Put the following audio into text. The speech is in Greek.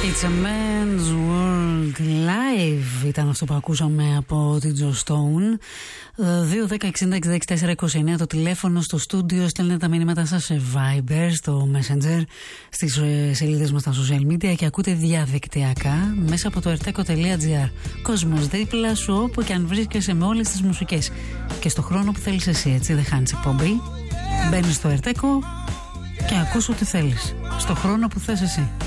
It's a Man's World Live ήταν αυτό που ακούσαμε από την Joe Stone. 2-10-60-64-29 το τηλέφωνο στο στούντιο. Στέλνετε τα μηνύματα σας σε Viber, στο Messenger, στις σελίδες μας στα social media και ακούτε διαδικτυακά μέσα από το erteco.gr. Κόσμος δίπλα σου όπου και αν βρίσκεσαι με όλες τις μουσικές και στο χρόνο που θέλεις εσύ, έτσι δεν χάνεις εκπομπή. Μπαίνεις στο Erteco και ακούς ό,τι θέλεις στο χρόνο που θες εσύ.